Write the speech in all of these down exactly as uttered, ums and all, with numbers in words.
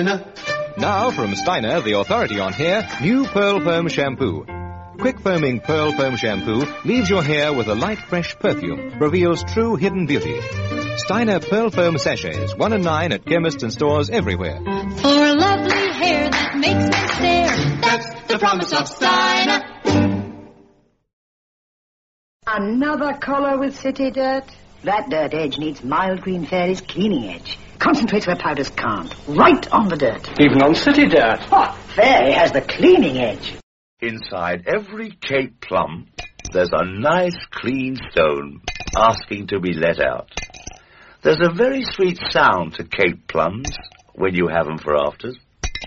Steiner. Now from Steiner, the authority on hair, new Pearl Foam Shampoo. Quick foaming Pearl Foam Shampoo leaves your hair with a light, fresh perfume, reveals true hidden beauty. Steiner Pearl Foam Sachets, one and nine at chemists and stores everywhere. For lovely hair that makes me stare, that's the promise of Steiner. Another collar with city dirt? That dirt edge needs Mild Green Fairy's cleaning edge. Concentrates where powders can't. Right on the dirt. Even on city dirt. What? Fairy has the cleaning edge. Inside every Cape plum, there's a nice clean stone asking to be let out. There's a very sweet sound to Cape plums when you have them for afters.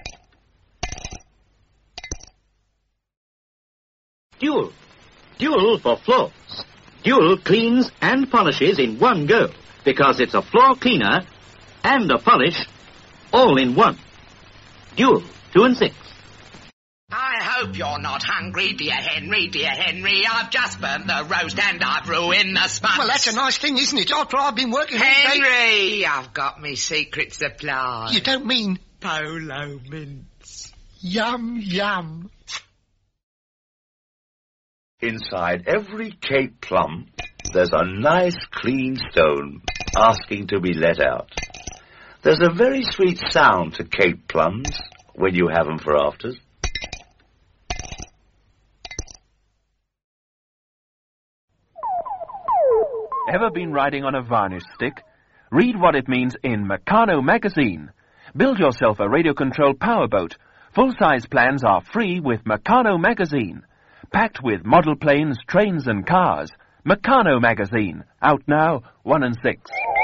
Dual. Dual for floors. Dual cleans and polishes in one go, because it's a floor cleaner and a polish all in one. Dual, two and six. I hope you're not hungry, dear Henry, dear Henry. I've just burnt the roast and I've ruined the spuds. Well, that's a nice thing, isn't it? After I've been working all day... Henry, I've got me secret supply. You don't mean... Polo mints. Yum, yum. Inside every Cape plum, there's a nice clean stone asking to be let out. There's a very sweet sound to Cape plums when you have them for afters. Ever been riding on a varnish stick? Read what it means in Meccano magazine. Build yourself a radio-controlled powerboat. Full-size plans are free with Meccano magazine. Packed with model planes, trains and cars. Meccano magazine. Out now, one and six.